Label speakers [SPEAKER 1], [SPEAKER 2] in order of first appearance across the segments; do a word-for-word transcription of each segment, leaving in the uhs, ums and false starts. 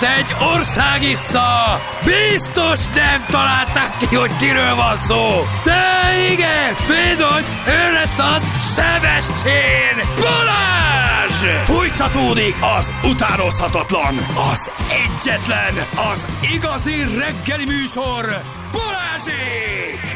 [SPEAKER 1] Egy országissza! Biztos nem találták ki, hogy kiről van szó! De igen, bizony, ő lesz az Sebestyén Balázs! Fújtatódik az utánozhatatlan, az egyetlen, az igazi reggeli műsor, Balázsék!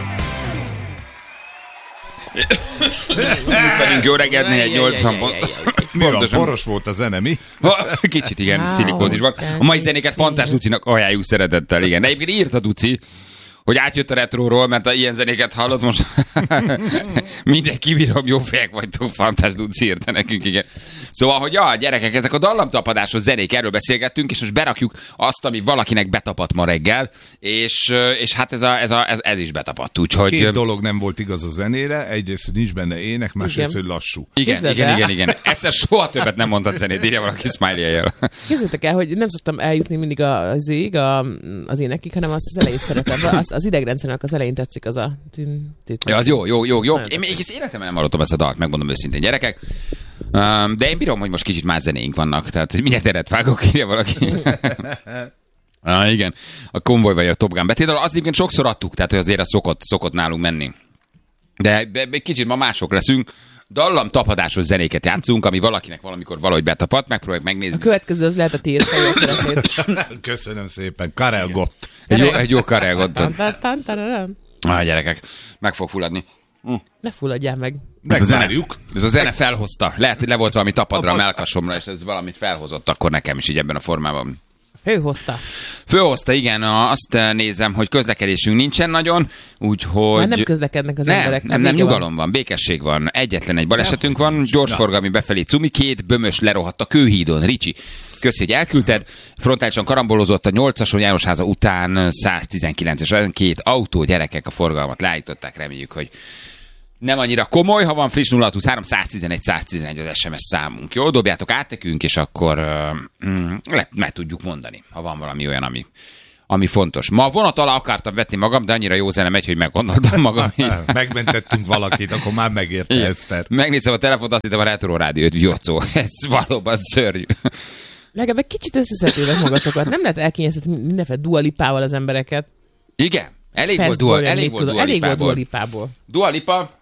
[SPEAKER 2] Itt vagyunk, jó reggelt, négy nyolcvan pont.
[SPEAKER 3] Mi van, poros volt a zene, mi?
[SPEAKER 2] Kicsit igen, szilikózisban. A mai zenéket Fantás Ducinak ajánljuk szeretettel, igen. De egyébként írt a Duci, hogy átjött a retróról, mert a ilyen zenéket hallott most. Mindenki bírom, jó fejek vagytok, Fantás Duci írta nekünk, igen. Szóval, hogy ja, gyerekek, ezek a dallamtapadásos zenék, erről beszélgettünk, és most berakjuk azt, ami valakinek betapadt ma reggel, és, és hát ez, a, ez, a, ez, ez is betapadt, úgyhogy...
[SPEAKER 3] Két dolog nem volt igaz a zenére, egyrészt, hogy nincs benne ének, másrészt, hogy lassú.
[SPEAKER 2] Igen, igen, igen, igen, igen. Ezt soha többet nem mondtad zenét, írja valaki smiley-jel.
[SPEAKER 4] Képzeljétek el, hogy nem szoktam eljutni mindig az ég, a, az énekig, hanem azt az elejét szeretem. Azt az idegrendszernek az elején tetszik az a...
[SPEAKER 2] Ja, az jó, jó, jó, jó. Én még egész életemben nem hallottam ezt a dalt, megmondom őszintén, gyerekek. Um, de én bírom, hogy most kicsit más zenéink vannak, tehát hogy mindjárt teret vágok, írja valaki. ah, igen, a Konvoj vagy a Top Gun betétdal, azt egyébként sokszor adtuk, tehát hogy azért az szokott, szokott nálunk menni. De egy kicsit ma mások leszünk, dallam tapadásos zenéket játszunk, ami valakinek valamikor valahogy betapad, megpróbáljuk megnézni.
[SPEAKER 4] A következő az lehet a tiéd, ha jól szeretnéd.
[SPEAKER 3] Köszönöm szépen, Karel Gott.
[SPEAKER 2] Egy jó, egy jó Karel Gottot. Ah, gyerekek, meg fog fulladni.
[SPEAKER 4] Hm. Ne fulladjál meg.
[SPEAKER 2] Ez a, zene, ez a zene felhozta. Lehet, hogy le volt valami tapadra a mellkasomra, és ez valamit felhozott akkor nekem is így ebben a formában.
[SPEAKER 4] Főhozta.
[SPEAKER 2] Főhozta, igen. Azt nézem, hogy közlekedésünk nincsen nagyon, úgyhogy...
[SPEAKER 4] Már nem közlekednek az
[SPEAKER 2] nem,
[SPEAKER 4] emberek.
[SPEAKER 2] Nem, nem, nyugalom van. van, békesség van. Egyetlen egy balesetünk van, gyorsforgalmi befelé cumi, két bömös lerohadt a Kőhídon. Ricsi, köszi, hogy elküldted. Frontálisan karambolozott a nyolcason Jánosháza után száztizenkilences két autó, gyerekek a forgalmat leállították, reméljük, hogy nem annyira komoly, ha van friss nulla huszonhárom száztizenegy száztizenegy az es em es számunk. Jó, dobjátok át nekünk, és akkor uh, mm, le, meg tudjuk mondani, ha van valami olyan, ami, ami fontos. Ma vonat alá akartam vetni magam, de annyira jó zene megy, hogy meggondoltam magam.
[SPEAKER 3] Megmentettünk valakit, akkor már megérte
[SPEAKER 2] Igen.
[SPEAKER 3] Eszter.
[SPEAKER 2] Megnézem a telefont, azt hittem a Retro Rádiót, Jocó. Ez valóban szörnyű.
[SPEAKER 4] Legalább egy kicsit összeszedtétek magatokat. Nem lehet elkényeztetni mindenféle Dua Lipával az embereket.
[SPEAKER 2] Igen, elég volt Dua, elég volt Dua
[SPEAKER 4] Elég volt Dua
[SPEAKER 2] Lipából.
[SPEAKER 4] Lipából.
[SPEAKER 2] Dua Lipa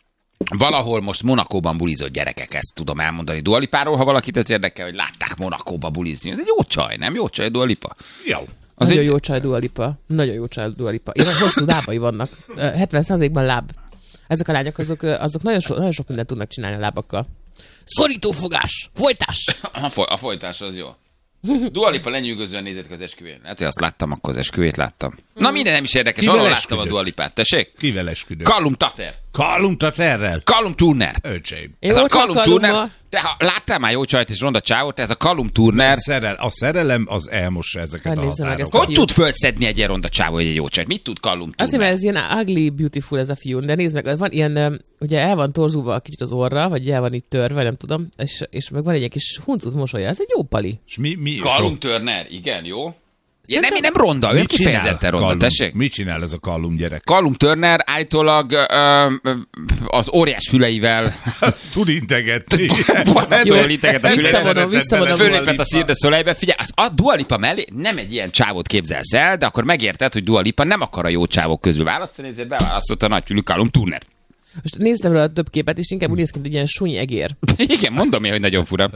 [SPEAKER 2] valahol most Monakóban bulizott gyerekek, ezt tudom elmondani Dua Lipáról, ha valakit ez érdekel, hogy látták Monakóba bulizni. Ez egy jó csaj, nem? Jó csaj Dua Lipa.
[SPEAKER 3] Jó.
[SPEAKER 4] Az Nagyon egy... jó csaj Dua Lipa. Nagyon jó csaj Dua Lipa. Ilyen hosszú lábai vannak. hetven százalékban láb. Ezek a lányok, azok, azok nagyon, so, nagyon sok mindent tudnak csinálni a lábakkal. Szorítófogás! Folytás!
[SPEAKER 2] A, foly, a folytás az jó. Dua Lipa lenyűgözően nézett az esküvőn. Hát, hogy azt láttam, akkor az esküvét láttam. Na minden nem is érdekes, ahol láttam a Dua Lipát, tessék?
[SPEAKER 3] Kivel esküdő?
[SPEAKER 2] Callum Tater.
[SPEAKER 3] Callum Taterrel?
[SPEAKER 2] Callum Turner.
[SPEAKER 3] Öcsém.
[SPEAKER 2] Ez a Callum Turner. Te ha láttál már jó csajt és ronda csávot, ez a Callum Turner.
[SPEAKER 3] Szerel, a szerelem az elmossa ezeket a határokat.
[SPEAKER 2] Hogy tud fölszedni egy ilyen ronda csávó, egy jó csajt? Mit tud Callum Turner?
[SPEAKER 4] Azért, mert ez ilyen ugly beautiful ez a fiú, de nézd meg, van ilyen, ugye el van torzulva kicsit az orra, vagy el van itt törve, nem tudom, és, és meg van egy kis huncut mosolya, ez egy jó pali.
[SPEAKER 3] És mi, mi
[SPEAKER 2] Callum Turner, igen, jó? Ja, nem, nem ronda, ő kifejezetten ronda,
[SPEAKER 3] Callum,
[SPEAKER 2] tessék?
[SPEAKER 3] Mit csinál ez a Callum gyerek?
[SPEAKER 2] Callum Turner állítólag ö, ö, az óriás füleivel
[SPEAKER 3] tud integetni.
[SPEAKER 2] Borzasztóan integet a füleivel.
[SPEAKER 4] Visszavonom, visszavonom.
[SPEAKER 2] Fölépett a Cirque du Soleilbe. Figyelj, az a Dua Lipa mellé nem egy ilyen csávót képzelsz el, de akkor megérted, hogy Dua Lipa nem akar a jó csávok közül választani, ezért beválasztotta a nagyfülű Callum Turner.
[SPEAKER 4] Most néztem rá a több képet, és inkább úgy néz ki, mint egy ilyen súny egér.
[SPEAKER 2] Igen, mondom én, hogy nagyon fura.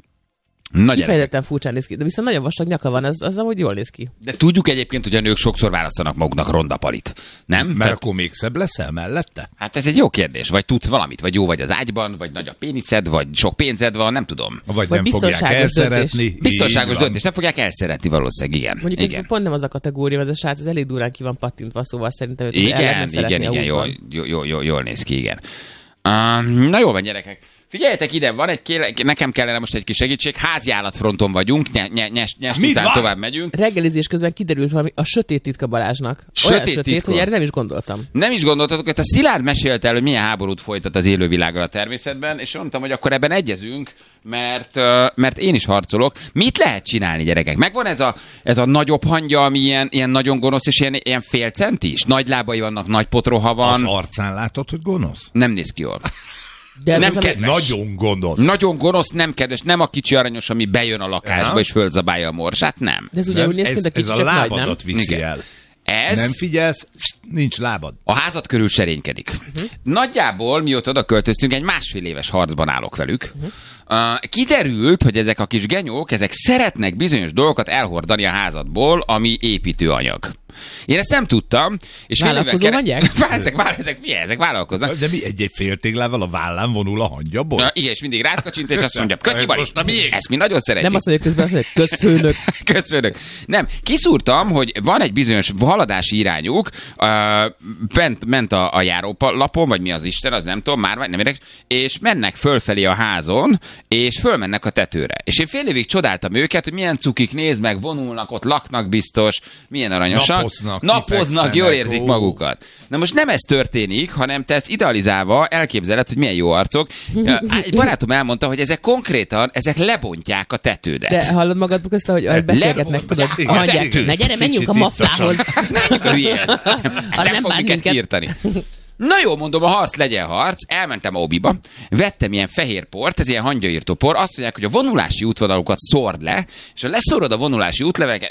[SPEAKER 4] Kifejezetten furcsán néz ki, de viszont nagyon vastag nyaka van, az, az amúgy jól néz ki.
[SPEAKER 2] De tudjuk egyébként, hogy a nők sokszor választanak maguknak ronda palit, nem?
[SPEAKER 3] Mert Tehát... akkor még szebb leszel mellette?
[SPEAKER 2] Hát ez egy jó kérdés. Vagy tudsz valamit, vagy jó vagy az ágyban, vagy nagy a péniszed, vagy sok pénzed van, nem tudom.
[SPEAKER 3] Vagy, vagy nem fogják elszeretni.
[SPEAKER 4] Döntés.
[SPEAKER 2] Biztonságos döntés, nem fogják elszeretni valószínűleg, igen.
[SPEAKER 4] Mondjuk
[SPEAKER 2] igen.
[SPEAKER 4] ez pont nem az a kategória, mert a srác az elég durán ki van pattintva, szóval szerintem őt
[SPEAKER 2] igen, igen, igen, jól, jól, jól, jól néz ki, igen. Uh, na jól van, gyerekek. Figyeljetek ide, van egy kéle, nekem kellene most egy kis segítség, háziállatfronton vagyunk, nyes, nyes, nyes, nyes után tovább megyünk.
[SPEAKER 4] Reggelizés közben kiderült valami a sötét titka Balázsnak. Olyan
[SPEAKER 2] sötét,
[SPEAKER 4] sötét, hogy erre nem is gondoltam.
[SPEAKER 2] Nem is gondoltatok, hogy a Szilárd mesélt el, hogy milyen háborút folytat az élővilággal a természetben, és mondtam, hogy akkor ebben egyezünk, mert, mert én is harcolok. Mit lehet csinálni, gyerekek? Megvan ez a, ez a nagyobb hangya, ami ilyen, ilyen nagyon gonosz, és ilyen, ilyen fél centis? Nagy lábai vannak, nagy potroha van.
[SPEAKER 3] Az arcán látod, hogy gonosz?
[SPEAKER 2] Nem néz ki jól. De nem kedves.
[SPEAKER 3] Nagyon gonosz.
[SPEAKER 2] Nagyon gonosz, nem kedves, nem a kicsi aranyos, ami bejön a lakásba ja. és fölzabálja a morsát, nem.
[SPEAKER 4] De ez ugye úgy néz ki, de kicsi,
[SPEAKER 3] ez
[SPEAKER 4] csak
[SPEAKER 3] a
[SPEAKER 4] nagy,
[SPEAKER 3] lábadat
[SPEAKER 4] nem?
[SPEAKER 3] viszi
[SPEAKER 2] Igen.
[SPEAKER 3] el.
[SPEAKER 2] Ez
[SPEAKER 3] nem figyelsz, nincs lábad.
[SPEAKER 2] A házad körül serénykedik. Uh-huh. Nagyjából, mióta oda költöztünk, egy másfél éves harcban állok velük. Uh-huh. Uh, kiderült, hogy ezek a kis genyók, ezek szeretnek bizonyos dolgokat elhordani a házadból, ami építőanyag. Én ezt nem tudtam. És
[SPEAKER 4] vállalkozó mondják?
[SPEAKER 2] ezek, ezek, mi, ezek vállalkoznak.
[SPEAKER 3] De mi egy-egy féltéglával a vállán vonul a hangyaból?
[SPEAKER 2] Na, igen, és mindig rákacsint, és azt mondja, köszi vagy, ezt mi nagyon szeretjük.
[SPEAKER 4] Nem azt mondja, közben azt mondja, közfőnök.
[SPEAKER 2] Közfőnök. Nem, kiszúrtam, hogy van egy bizonyos haladási irányuk, uh, bent, ment a, a járólapon, vagy mi az Isten, az nem tudom, már nem érdekes, és mennek fölfelé a házon, és fölmennek a tetőre. És én fél évig csodáltam őket, hogy milyen cukik, nézd meg, vonulnak, ott laknak biztos, milyen aranyosak.
[SPEAKER 3] Napoznak,
[SPEAKER 2] Napoznak, jól érzik ó. magukat. Na most nem ez történik, hanem te ezt idealizálva elképzeled, hogy milyen jó arcok. Egy barátom elmondta, hogy ezek konkrétan, ezek lebontják a tetődet.
[SPEAKER 4] De hallod magadból közte, hogy ahogy beszélgetnek, tudod, a hangyák. Na gyere, menjünk a maflához.
[SPEAKER 2] Menjünk a hülyén. Ezt nem fog minket kiírtani. Na jó, mondom, a harc legyen harc, elmentem a Obiba, vettem ilyen fehér port, ez ilyen hangyaírtó por, azt mondják, hogy a vonulási útvonalukat szórd le, és ha leszórod a vonulási útleveleket,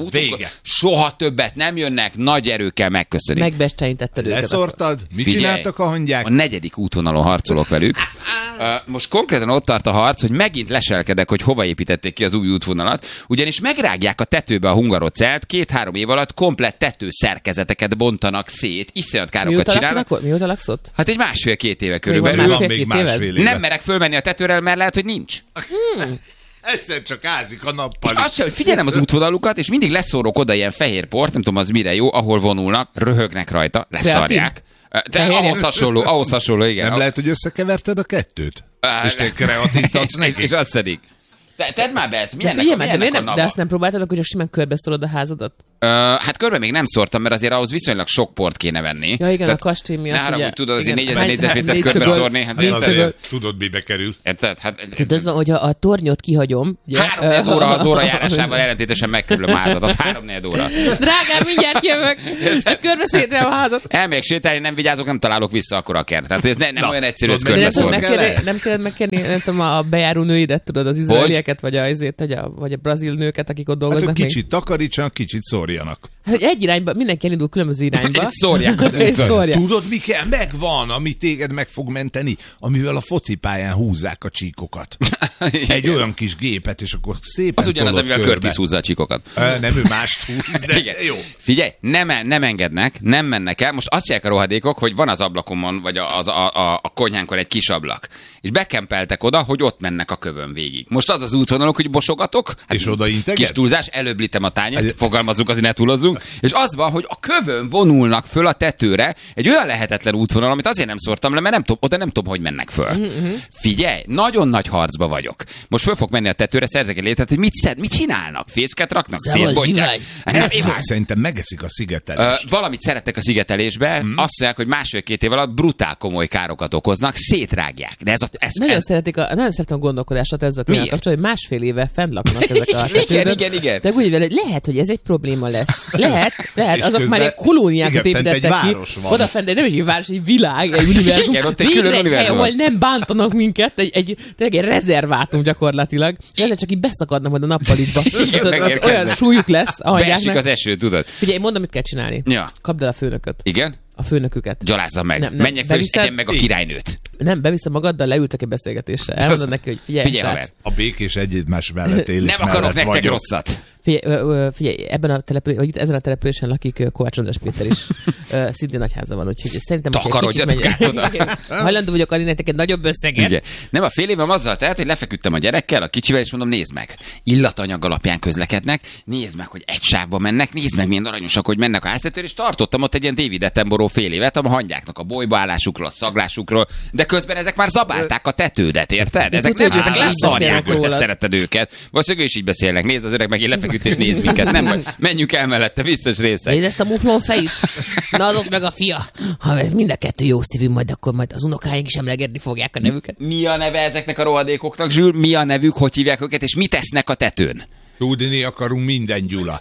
[SPEAKER 2] soha többet nem jönnek, nagy erőkkel megköszönik.
[SPEAKER 4] Megbestenítetted őket.
[SPEAKER 3] Leszórtad? Mit
[SPEAKER 2] Figyelj,
[SPEAKER 3] csináltak a hangyák?
[SPEAKER 2] A negyedik útvonalon harcolok velük. Most konkrétan ott tart a harc, hogy megint leselkedek, hogy hova építették ki az új útvonalat, ugyanis megrágják a tetőbe a hungarocelt, két-három év alatt komplett tetőszerkezeteket bontanak szét, iszonyat károkat csinálnak.
[SPEAKER 4] Mióta laksz ott?
[SPEAKER 2] Hát egy másfél-két éve körülbelül.
[SPEAKER 3] Van még másfél éve.
[SPEAKER 2] Nem merek fölmenni a tetőre, mert lehet, hogy nincs.
[SPEAKER 3] Hmm. Egyszer csak ázik a nappal.
[SPEAKER 2] Azt sem, hogy figyelem az útvonalukat, és mindig leszórok oda ilyen fehér port, nem tudom az mire jó, ahol vonulnak, röhögnek rajta, leszarják. De ahhoz hasonló, ahhoz hasonló, igen.
[SPEAKER 3] Nem lehet, hogy összekeverted a kettőt? Uh, és te kreatint adsz neki?
[SPEAKER 2] És, és azt szedik. Te, tedd már be ezt, milyennek,
[SPEAKER 4] de figyelj,
[SPEAKER 2] a, milyennek
[SPEAKER 4] de,
[SPEAKER 2] a
[SPEAKER 4] nem, de azt nem próbáltad, hogy simán körbe szólod a házadat?
[SPEAKER 2] Uh, hát körbe még nem szórtam, mert azért ahhoz viszonylag sok port kéne venni.
[SPEAKER 4] Ja, igen,
[SPEAKER 2] tehát,
[SPEAKER 4] a kastély miatt.
[SPEAKER 2] Ne haragudj, tudod, azért
[SPEAKER 4] igen,
[SPEAKER 2] négyezer négyzetméter körbe szórni. Hát,
[SPEAKER 3] azért, tudod, mibe kerül.
[SPEAKER 2] Érted? Hát,
[SPEAKER 4] tudod, az van, hogy a, a tornyot kihagyom.
[SPEAKER 2] Három óra az óra járásával ellentétesen megkerülöm a házat. Az három óra.
[SPEAKER 4] Drágám, mindjárt jövök. Csak körbe szétem a házat.
[SPEAKER 2] Elmegyek sétálni, nem vigyázok, nem találok vissza akkor a kert. Tehát ez ne, nem Na, olyan egyszerű, ez körbe szórni.
[SPEAKER 4] Nem kellett megkérni, nem tudom, a bejáró nőidet, tudod, az izraelieket, vagy a, vagy a brazil nőket, akik ott dolgoznak.
[SPEAKER 3] Hát, kicsit takarítsanak, kicsit szórjanak.
[SPEAKER 4] Hát, hogy egy irányba, mindenki elindul különböző irányba.
[SPEAKER 2] Szórják.
[SPEAKER 4] Szórják.
[SPEAKER 3] Tudod, mi kell? Megvan, ami téged meg fog menteni, amivel a focipályán húzzák a csíkokat. Egy olyan kis gépet, és akkor szépen
[SPEAKER 2] az ugyanaz, amivel Curtis húzza a csíkokat.
[SPEAKER 3] Nem, ő mást húz, de igen. Jó.
[SPEAKER 2] Figyelj, nem, nem engednek, nem mennek el. Most azt mondják a rohadékok, hogy van az ablakomon, vagy a, a, a, a konyhánkon egy kis ablak. És bekempeltek oda, hogy ott mennek a kövön végig. Most az az útvonalok, hogy bosogatok. Hát
[SPEAKER 3] és oda integet?
[SPEAKER 2] Kis túlzás, előbb litem a tányért, fogalmazunk, azért ne túlozzunk. És az van, hogy a kövön vonulnak föl a tetőre egy olyan lehetetlen útvonal, amit azért nem szórtam le, mert nem tudom, oda nem tudom, hogy mennek föl. Mm-hmm. Figyelj, nagyon nagy harcba vagyok. Most föl fog menni a tetőre, szerzek egy létet, hogy mit szed, mit csinálnak? Fészket raknak? Szétbontják?
[SPEAKER 3] Szerintem megeszik a szigetelést.
[SPEAKER 2] Uh, valamit szerettek a szigetelésbe, mm. azt mondják, hogy másfél-két év alatt brutál komoly károkat okoznak, szétrágják. De ez a, ez,
[SPEAKER 4] nagyon,
[SPEAKER 2] ez...
[SPEAKER 4] szeretik a, nagyon szeretem a gondolkodását ezzel kapcsolatban, hogy másfél éve fenn laknak ezek a tetőben.
[SPEAKER 2] Igen, igen, igen.
[SPEAKER 4] De úgy vele, lehet, hogy ez egy probléma lesz. Lehet, lehet, azok közben, már egy kolóniákat építettek ki. Oda fent, nem egy város, egy világ, egy univerzum.
[SPEAKER 2] Igen, ott egy külön univerzum.
[SPEAKER 4] Ahol nem bántanak minket, egy, egy, egy, egy rezervátum gyakorlatilag. És ezzel csak így beszakadnak majd a nappalitba. Olyan súlyuk lesz a hangyáknak.
[SPEAKER 2] Beesik az eső, tudod.
[SPEAKER 4] Figyelj, mondom, mit kell csinálni.
[SPEAKER 2] Ja.
[SPEAKER 4] Kapd el a főnököt.
[SPEAKER 2] Igen?
[SPEAKER 4] A főnöküket.
[SPEAKER 2] Gyalázza meg. Nem, nem. Menjek fel, és egyem meg a királynőt.
[SPEAKER 4] Nem, beviszem magaddal, leültek egy beszélgetésre. Elmondod neki, hogy figyelj,
[SPEAKER 2] figyelj
[SPEAKER 3] a békés egymás mellett élés
[SPEAKER 2] nem akarok nektek
[SPEAKER 3] vagyok.
[SPEAKER 2] rosszat.
[SPEAKER 4] Figyelj, ö, ö, figyelj, ebben a településen, vagy itt ezen a településen lakik Kovács András Péter is. Ö, szintén nagyháza van, úgyhogy szerintem...
[SPEAKER 2] Takarodjatok oda.
[SPEAKER 4] Hajlandó vagyok adni nektek egy nagyobb összeget.
[SPEAKER 2] Igen. Nem, a fél évem azzal telt, hogy lefeküdtem a gyerekkel, a kicsivel, és mondom, nézd meg. Illatanyag alapján közlekednek, nézd meg, hogy egy sávba mennek, nézd meg, milyen aranyosak, hogy mennek a háztetőre, és tartottam ott egy ilyen David Attenborough fél évet, a hangyáknak a bolybaállásukról, a szaglásukról, de közben ezek már zabálták a tetődet, érted? Ezek nem, ezek leszarják, hogy te szereted őket. Valószínűleg is így beszélnek. Nézd az öreg meg, én lefeküdt és nézd minket. Nem vagy, menjünk el mellette, biztos részek.
[SPEAKER 4] Nézd ezt a muflon fejét? Na azok meg a fia. Ha ez mind a kettő jó szívű, majd akkor majd az unokáink sem legedni fogják a nevüket.
[SPEAKER 2] Mi a neve ezeknek a rohadékoknak, Zsül? Mi a nevük, hogy hívják őket, és mit tesznek a tetőn?
[SPEAKER 3] Tudni akarunk minden, Gyula.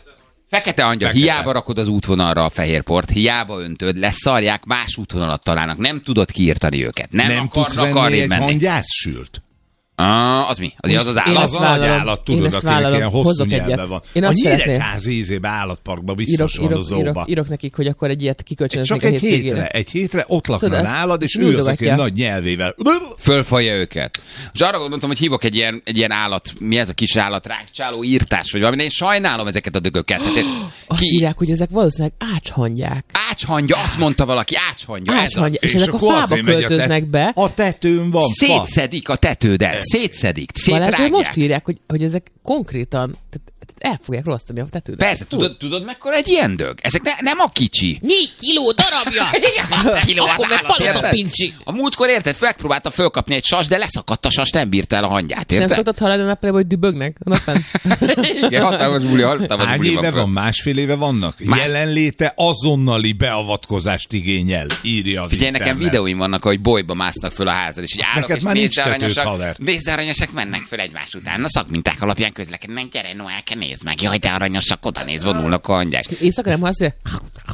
[SPEAKER 2] Fekete angyal,
[SPEAKER 3] Fekete.
[SPEAKER 2] hiába rakod az útvonalra a fehérport, hiába öntöd, leszarják, más útvonalat találnak. Nem tudod kiírtani őket. Nem,
[SPEAKER 3] Nem tudsz
[SPEAKER 2] akarnak
[SPEAKER 3] venni
[SPEAKER 2] arrébb
[SPEAKER 3] egy
[SPEAKER 2] menni.
[SPEAKER 3] hangyászsült?
[SPEAKER 2] Ah, az mi? Az az, az
[SPEAKER 4] Én
[SPEAKER 2] állat?
[SPEAKER 3] Az
[SPEAKER 4] ezt
[SPEAKER 3] a nagy
[SPEAKER 4] vállalom.
[SPEAKER 3] állat,
[SPEAKER 4] Én
[SPEAKER 3] tudod,
[SPEAKER 4] ezt
[SPEAKER 3] akinek
[SPEAKER 4] vállalom.
[SPEAKER 3] ilyen hosszú
[SPEAKER 4] Hozok
[SPEAKER 3] nyelve
[SPEAKER 4] egyet.
[SPEAKER 3] van.
[SPEAKER 4] Én
[SPEAKER 3] A
[SPEAKER 4] azt szeretném.
[SPEAKER 3] Nyíregyházi ízébe állatparkban
[SPEAKER 4] Írok,
[SPEAKER 3] biztos van a
[SPEAKER 4] írok,
[SPEAKER 3] zóba.
[SPEAKER 4] írok, írok nekik, hogy akkor egy ilyet kikölcsönöznek
[SPEAKER 3] Csak
[SPEAKER 4] a
[SPEAKER 3] egy
[SPEAKER 4] hétvégére.
[SPEAKER 3] hétre, egy hétre ott lakna
[SPEAKER 4] Tudod, azt
[SPEAKER 3] nálad, és ő az, aki
[SPEAKER 4] nyújtogatja.
[SPEAKER 3] nagy nyelvével.
[SPEAKER 2] Fölfalja őket. És arra gondoltam, hogy hívok egy ilyen, egy ilyen állat, mi ez a kis állat, rákcsáló írtás, vagy valami, de én sajnálom ezeket a dögöket. Tehát én,
[SPEAKER 4] Azt írják, hogy ezek valószínűleg ácshangyák.
[SPEAKER 2] Ácshangya, azt mondta valaki, ácshangya. Ez a...
[SPEAKER 4] Ácshangya. És
[SPEAKER 3] És
[SPEAKER 4] ezek a
[SPEAKER 3] akkor
[SPEAKER 4] fába
[SPEAKER 3] azért megy a
[SPEAKER 4] költöznek
[SPEAKER 3] tet-
[SPEAKER 4] be.
[SPEAKER 3] A tetőn van fa.
[SPEAKER 2] Szétszedik a tetődet, szétszedik,
[SPEAKER 4] Balázs,
[SPEAKER 2] szétrágják.
[SPEAKER 4] most írják, hogy, hogy ezek konkrétan tehát, tehát el fogják rossztani a tetődet.
[SPEAKER 2] Persze, tudod, tudod mekkora egy ilyen dög? Ezek ne, nem a kicsi.
[SPEAKER 4] Négy kiló darabja!
[SPEAKER 2] hat kiló az
[SPEAKER 4] Akkor meg
[SPEAKER 2] állat,
[SPEAKER 4] palota
[SPEAKER 2] érted?
[SPEAKER 4] pincsi.
[SPEAKER 2] A múltkor érted, megpróbálta fölkapni egy sas, de leszakadt a sas, nem bírta el a hangyát,
[SPEAKER 4] És nem
[SPEAKER 2] érted?
[SPEAKER 4] szoktad hallani a nappalában, hogy dübögnek a napfent?
[SPEAKER 2] Igen, hatalmas buli, hatalmas
[SPEAKER 3] Hány
[SPEAKER 2] buli
[SPEAKER 3] éve
[SPEAKER 2] van,
[SPEAKER 3] van?
[SPEAKER 2] föl.
[SPEAKER 3] Másfél éve vannak?
[SPEAKER 2] Más-
[SPEAKER 3] Jelenléte azonnali beavatkozást igényel, írja az
[SPEAKER 2] Figyelj, nekem
[SPEAKER 3] internet.
[SPEAKER 2] videóim vannak, hogy bolyba másznak föl a házad, és így állok,
[SPEAKER 3] neked
[SPEAKER 2] és
[SPEAKER 3] már nincs
[SPEAKER 2] nézdearanyosak,
[SPEAKER 3] tetőd, haver.
[SPEAKER 2] nézdearanyosak mennek föl egymás után. A szakminták alapján közlekednek, gyere Noelke, nézd meg, jaj, de aranyosak, oda néz, vonulnak a hangyák.
[SPEAKER 4] Éjszaka nem hallasz, hogy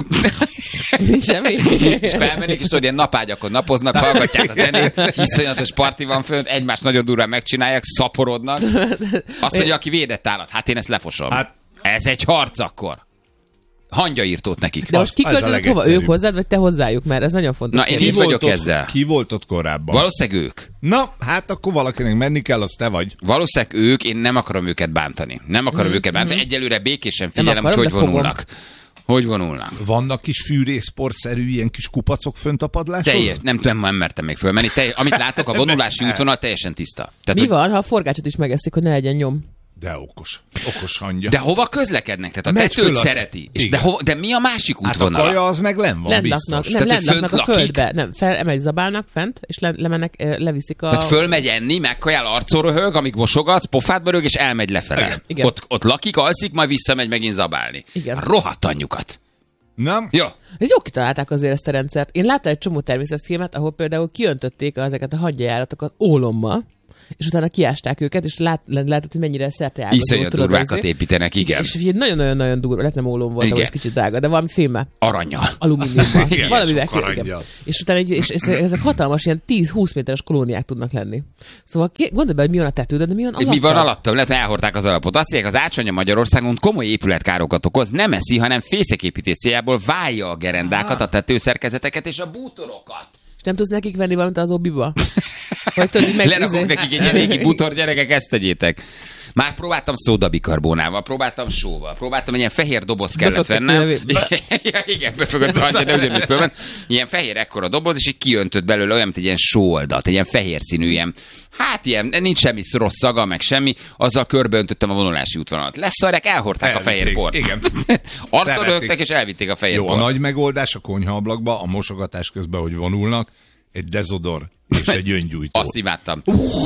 [SPEAKER 4] nincs semmi.
[SPEAKER 2] És felmennék, és tudod, ilyen napágyakon napoznak, hallgatják a zenét, iszonyatos parti van fönt, egymást nagyon durván megcsinálják, szaporodnak. Azt mondja, aki védett állat, hát én ezt lefosom.
[SPEAKER 3] Hát-
[SPEAKER 2] Ez egy harc akkor. Hangyaírtót nekik.
[SPEAKER 4] De most
[SPEAKER 3] Az- az a
[SPEAKER 4] kiköltözött hova?
[SPEAKER 3] legegyszerűbb.
[SPEAKER 4] Ők hozzád, vagy te hozzájuk? Mert ez nagyon fontos.
[SPEAKER 2] Na, én
[SPEAKER 4] kérdés.
[SPEAKER 2] így vagyok
[SPEAKER 3] ott,
[SPEAKER 2] ezzel.
[SPEAKER 3] Ki volt ott korábban?
[SPEAKER 2] Valószínűleg ők.
[SPEAKER 3] Na, hát akkor valakinek menni kell, az te vagy.
[SPEAKER 2] Valószínűleg ők, én nem akarom őket bántani. Nem akarom őket bántani. Egyelőre békésen figyelem,
[SPEAKER 4] akarom,
[SPEAKER 2] hogy hogy
[SPEAKER 4] de fogom.
[SPEAKER 2] vonulnak. Hogy vonulnak.
[SPEAKER 3] Vannak kis fűrészporszerű ilyen kis kupacok fönt a padláson?
[SPEAKER 2] Teljes, nem tudom, nem mertem még fölmenni. Teljes, amit látok, a vonulási útvonal teljesen tiszta. Tehát,
[SPEAKER 4] Mi
[SPEAKER 2] hogy,
[SPEAKER 4] van, ha a forgácsot is megeszik, hogy ne legyen nyom?
[SPEAKER 3] De okos. Okos hangya.
[SPEAKER 2] de hova közlekednek? Tehát a
[SPEAKER 3] Megy
[SPEAKER 2] tetőt
[SPEAKER 3] föl a-
[SPEAKER 2] szereti. És de,
[SPEAKER 3] Igen.
[SPEAKER 2] hova, de mi a másik
[SPEAKER 3] Hát a
[SPEAKER 2] útvonala?
[SPEAKER 3] kaja az meg len van,
[SPEAKER 4] Lent
[SPEAKER 3] biztos.
[SPEAKER 4] laknak, nem,
[SPEAKER 2] Tehát,
[SPEAKER 4] lent
[SPEAKER 2] hogy fönt
[SPEAKER 4] laknak a
[SPEAKER 2] lakik?
[SPEAKER 4] földbe. Nem, felemegy zabálnak fent, és le, lemennek, eh, leviszik a...
[SPEAKER 2] Tehát fölmegy enni, megkajál, arcon röhög, amíg mosogatsz, pofádba rög, és elmegy lefele.
[SPEAKER 3] Igen.
[SPEAKER 4] Igen.
[SPEAKER 2] Ott, ott lakik, alszik, majd visszamegy megint zabálni.
[SPEAKER 4] Igen.
[SPEAKER 2] Rohadt anyjukat.
[SPEAKER 3] Nem?
[SPEAKER 2] Jó.
[SPEAKER 4] Ez jó kitalálták azért ezt a rendszert. Én láttam egy csomó természetfilmet, ahol például kiöntötték ezeket a hangyajáratokat ólommal, és utána kiásták őket, és lát, lehetett, hogy mennyire szerteágazó.
[SPEAKER 2] Iszonyat
[SPEAKER 4] tudod,
[SPEAKER 2] durvákat
[SPEAKER 4] azért.
[SPEAKER 2] építenek, igen.
[SPEAKER 4] És ugye nagyon-nagyon-nagyon durva, lehet nem ólom volt,
[SPEAKER 2] Igen.
[SPEAKER 4] ahol ez kicsit drága, de valami fémmel,
[SPEAKER 2] Aranyjal.
[SPEAKER 4] alumíniummal,
[SPEAKER 3] Igen,
[SPEAKER 4] valamivel
[SPEAKER 3] sok
[SPEAKER 4] kéne, igen.
[SPEAKER 3] aranyjal.
[SPEAKER 4] És utána egy, és, és ezek hatalmas, ilyen tíz-húsz méteres kolóniák tudnak lenni. Szóval ki- gondolj be, hogy mi van a tetődön, de mi van alattad?
[SPEAKER 2] Mi van alattam? Lehet, hogy elhordták az alapot. Azt mondják, az ácsanya Magyarországon komoly épületkárokat okoz, nem eszi, hanem fészeképítés céljából válja a gerendákat, a tetőszerkezeteket és a bútorokat.
[SPEAKER 4] És nem tudsz nekik venni valamit az obiba? Vagy tudod, így meg...
[SPEAKER 2] Lerakok nekik egy ilyen régi bútor, gyerekek, ezt tegyétek. Már próbáltam szódabikarbónával, próbáltam sóval, próbáltam egy ilyen fehér doboz kellett
[SPEAKER 4] Befogta
[SPEAKER 2] vennem.
[SPEAKER 4] tőle.
[SPEAKER 2] Ja, igen, befogott rajta, de ugyanúgy fölment. Ilyen fehér ekkora doboz, és így kiöntött belőle olyan, mint egy ilyen sóoldat, egy ilyen fehér színű, ilyen, hát ilyen, nincs semmi rossz szaga, meg semmi, azzal körbeöntöttem a vonulási útvonalat. Leszarják, elhordták a fehér
[SPEAKER 3] Elvitték,
[SPEAKER 2] port.
[SPEAKER 3] igen.
[SPEAKER 2] Arcon
[SPEAKER 3] Szeretik.
[SPEAKER 2] rögtek, és elvitték a fehér
[SPEAKER 3] Jó, a
[SPEAKER 2] port.
[SPEAKER 3] nagy megoldás a konyhaablakba, a mosogatás közben, hogy vonulnak, egy dezodor és egy öngyújtó.
[SPEAKER 2] Azt imádtam.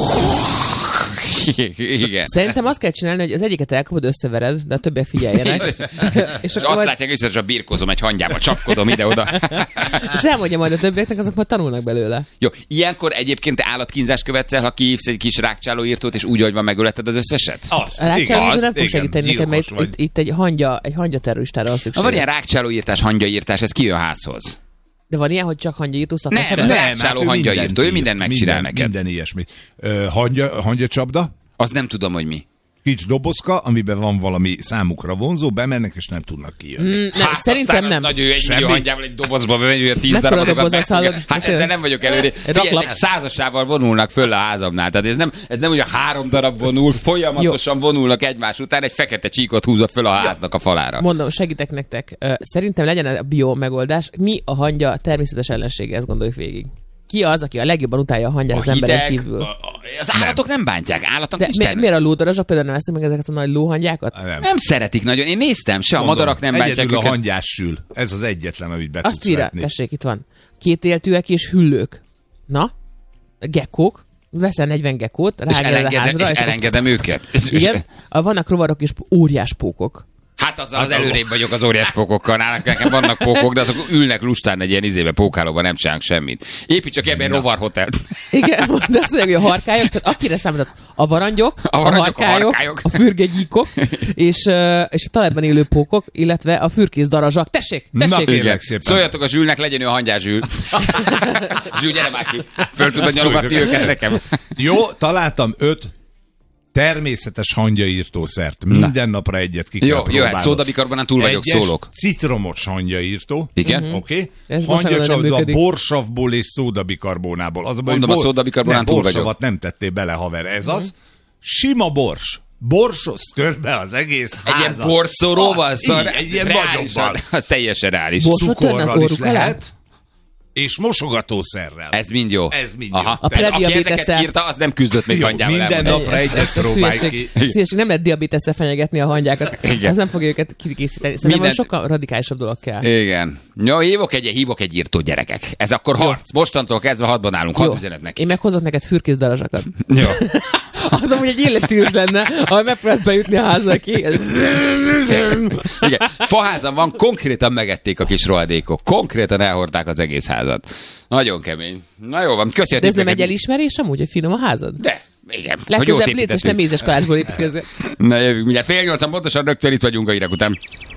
[SPEAKER 2] Igen.
[SPEAKER 4] Szerintem azt kell csinálni, hogy az egyiket elkapod, összevered, de a többiek figyeljenek.
[SPEAKER 2] És
[SPEAKER 4] és
[SPEAKER 2] azt
[SPEAKER 4] akkor majd,
[SPEAKER 2] látják, hogy a birkózom egy hangyába, csapkodom ide-oda.
[SPEAKER 4] és elmondja majd a többieknek, azok majd tanulnak belőle.
[SPEAKER 2] Jó, ilyenkor egyébként te állatkínzást követsz el, ha kiívsz egy kis rákcsálóírtót, és úgy, hogy van, megöleted az összeset?
[SPEAKER 3] Azt,
[SPEAKER 4] A rákcsálóírtó
[SPEAKER 2] az,
[SPEAKER 4] nem fog
[SPEAKER 3] igen,
[SPEAKER 4] segíteni nekem, mert
[SPEAKER 3] gyilkos
[SPEAKER 4] itt,
[SPEAKER 3] vagy.
[SPEAKER 4] itt, egy hangya, egy hangya terroristára van
[SPEAKER 2] Ha
[SPEAKER 4] szükség.
[SPEAKER 2] van ilyen rákcsálóírtás, hangyaírtás, ez ki jön házhoz?
[SPEAKER 4] De van ilyen, hogy csak hangyaírtó
[SPEAKER 2] Nem,
[SPEAKER 4] szakember?
[SPEAKER 2] nem.
[SPEAKER 3] Nem,
[SPEAKER 2] rákcsáló
[SPEAKER 3] hát ő
[SPEAKER 2] hangyaírtó,
[SPEAKER 3] mindent
[SPEAKER 2] ő
[SPEAKER 3] ír,
[SPEAKER 2] mindent megcsinál
[SPEAKER 3] minden,
[SPEAKER 2] neked.
[SPEAKER 3] Minden ilyesmi. Ö, hangya, hangyacsapda,
[SPEAKER 2] Azt nem tudom, hogy mi.
[SPEAKER 3] kis dobozka, amiben van valami számukra vonzó, bemennek és nem tudnak kijönni.
[SPEAKER 4] Mm, nem, szerintem
[SPEAKER 2] aztán
[SPEAKER 4] nem.
[SPEAKER 2] Nagyon jó, egy
[SPEAKER 3] Semmi?
[SPEAKER 2] millió hangyával egy dobozba bemegy, hogy a tíz
[SPEAKER 4] Mekkora
[SPEAKER 2] darabokat
[SPEAKER 4] doboz az,
[SPEAKER 2] megfogja.
[SPEAKER 4] hallod?
[SPEAKER 2] Hát ezzel nem vagyok előre.
[SPEAKER 4] Egy
[SPEAKER 2] Figyelj,
[SPEAKER 4] raklap.
[SPEAKER 2] ezek százasával vonulnak föl a házamnál. Tehát ez nem, ez nem, hogy a három darab vonul, folyamatosan vonulnak egymás után, egy fekete csíkot húzza föl a háznak a falára.
[SPEAKER 4] Mondom, segítek nektek. Ö, Szerintem legyen a bio megoldás. Mi a hangya természetes ellensége, ezt gondoljuk végig. Ki az, aki a legjobban utálja a hangyát az emberen
[SPEAKER 2] hideg,
[SPEAKER 4] kívül?
[SPEAKER 2] a- a- az állatok nem, nem bántják, állatok
[SPEAKER 4] De
[SPEAKER 2] nincs
[SPEAKER 4] mi,
[SPEAKER 2] természet.
[SPEAKER 4] miért a lódarazsok például nem eszik meg ezeket a nagy lóhangyákat?
[SPEAKER 3] Nem.
[SPEAKER 2] Nem szeretik nagyon. Én néztem, se a
[SPEAKER 3] Mondom,
[SPEAKER 2] madarak nem bántják
[SPEAKER 3] egyedül a
[SPEAKER 2] őket.
[SPEAKER 3] hangyás sül. Ez az egyetlen, amit be
[SPEAKER 4] Azt
[SPEAKER 3] tudsz
[SPEAKER 4] írja,
[SPEAKER 3] vetni.
[SPEAKER 4] tessék, itt van. Kétéltűek és hüllők. Na? Gekkók. Veszel negyven gekkót,
[SPEAKER 2] És,
[SPEAKER 4] ráged a
[SPEAKER 2] elengedem,
[SPEAKER 4] házra,
[SPEAKER 2] és
[SPEAKER 4] és akkor-
[SPEAKER 2] elengedem őket.
[SPEAKER 4] igen, a- vannak rovarok és óriás pókok.
[SPEAKER 2] Hát azzal az előrébb vagyok az óriás pókokkal. Nálunk nekem vannak pókok, de azok ülnek lustán egy ilyen izébe, pókálóban, nem csinálnak semmit. Építs csak ebben rovarhotelt.
[SPEAKER 4] Igen, de azt mondja, hogy a harkályok, tehát akire számított a varangyok, a,
[SPEAKER 2] a, varangyok,
[SPEAKER 4] a harkályok,
[SPEAKER 2] a, harkályok.
[SPEAKER 4] a fürgegyíkok, és, és a talajban élő pókok, illetve a fürkész darazsak. Tessék, tessék!
[SPEAKER 3] Na, kérlek szépen.
[SPEAKER 2] Szóljatok a Zsülnek, legyen ő a hangyás Zsül. Zsül, gyere már ki. Föl tudod nyalogatni őket nekem.
[SPEAKER 3] Jó, találtam öt természetes hangyaírtószert. Minden napra egyet ki kell
[SPEAKER 2] Jó,
[SPEAKER 3] próbálnod.
[SPEAKER 2] jöhet, szódabikarbonán túl vagyok,
[SPEAKER 3] Egyes
[SPEAKER 2] szólok.
[SPEAKER 3] citromos hangyaírtó.
[SPEAKER 2] Igen?
[SPEAKER 3] Mm-hmm. Oké?
[SPEAKER 4] Ez
[SPEAKER 3] Okay?
[SPEAKER 4] most nem
[SPEAKER 3] Hangyacsavda
[SPEAKER 4] működik.
[SPEAKER 3] borsavból és szódabikarbónából. Az a baj,
[SPEAKER 2] Mondom,
[SPEAKER 3] hogy
[SPEAKER 2] a szódabikarbonán
[SPEAKER 3] nem,
[SPEAKER 2] túl vagyok.
[SPEAKER 3] borsavat nem tettél bele, haver. Ez az. Sima bors. Borsoszt körbe az egész
[SPEAKER 2] Egy ilyen
[SPEAKER 3] házat.
[SPEAKER 2] borszoróval,
[SPEAKER 3] Az,
[SPEAKER 2] szar,
[SPEAKER 3] így, egy ilyen
[SPEAKER 2] reálisan.
[SPEAKER 3] nagyobban.
[SPEAKER 2] Az teljesen reális.
[SPEAKER 4] Bors- Borsot törne az
[SPEAKER 3] Cukorral is
[SPEAKER 4] orruk alá?
[SPEAKER 3] lehet. És mosogatószerrel.
[SPEAKER 2] Ez mind jó.
[SPEAKER 3] Ez mind
[SPEAKER 2] Aha.
[SPEAKER 3] jó.
[SPEAKER 4] A
[SPEAKER 2] Ez, aki ezeket
[SPEAKER 4] prediabétesszel-
[SPEAKER 2] írta, az nem küzdött még
[SPEAKER 3] Jó,
[SPEAKER 2] hangyával.
[SPEAKER 3] minden
[SPEAKER 2] elmondani.
[SPEAKER 3] napra egyet
[SPEAKER 4] Ez- ez
[SPEAKER 3] próbálj
[SPEAKER 4] hülyeség.
[SPEAKER 3] ki.
[SPEAKER 4] Szíveség, nem lehet diabétesszel fenyegetni a hangyákat.
[SPEAKER 2] Igen.
[SPEAKER 4] Ez nem fogja őket kikészíteni. Szerintem
[SPEAKER 2] Minden-
[SPEAKER 4] az sokkal radikálisabb dolog kell.
[SPEAKER 2] Igen. Jó, hívok egy, hívok egy írtó, gyerekek. Ez akkor harc. Mostantól kezdve hadban állunk. Hadd üzenet neki.
[SPEAKER 4] Én meghozok neked fürkész darazsakat.
[SPEAKER 2] Jó.
[SPEAKER 4] Az amúgy egy éles stílus lenne, ha megpróbálsz bejutni a házba ki.
[SPEAKER 2] Igen. Faházam van, konkrétan megették a kis rohadékok. Konkrétan elhordták az egész házat. Nagyon kemény. Na jó van, köszi a
[SPEAKER 4] De ez nem egy
[SPEAKER 2] tippeket.
[SPEAKER 4] elismerés amúgy, hogy finom a házad?
[SPEAKER 2] De, igen. Hogy jót
[SPEAKER 4] Legközelebb légy és nem
[SPEAKER 2] építettünk.
[SPEAKER 4] mézes kalácsból építkezzél.
[SPEAKER 2] Na jövünk, mindjárt fél nyolcan pontosan rögtön itt vagyunk a hírek után.